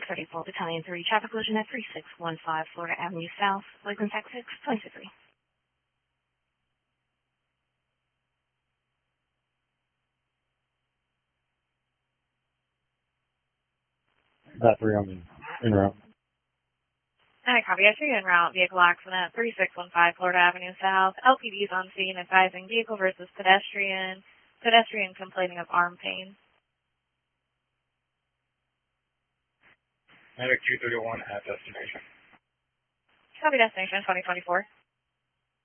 634 Battalion 3, traffic collision at 3615 Florida Avenue South, Lakeland, Texas, 23. That 3 on the en route. I copy. I see you en route. Vehicle accident, 3615 Florida Avenue South. LPD's on scene advising vehicle versus pedestrian. Pedestrian complaining of arm pain. Medic 231 at destination. Copy destination 2024.